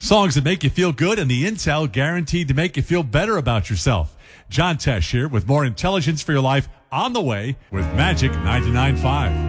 Songs that make you feel good and the intel guaranteed to make you feel better about yourself. John Tesh here with more intelligence for your life on the way with Magic 99.5.